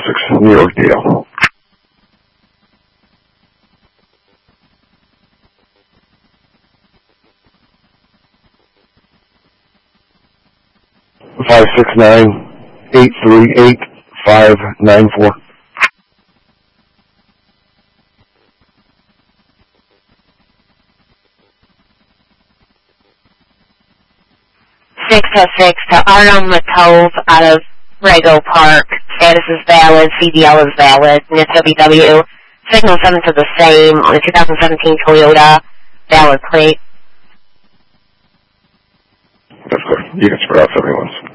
6, New York Dale. Five 698388594. 606 to Artem Matov out of Rego Park. Status is valid. CDL is valid. NIT WW. Signal 7 to the same on a 2017 Toyota. Valid plate. That's good. You can spread out 71s.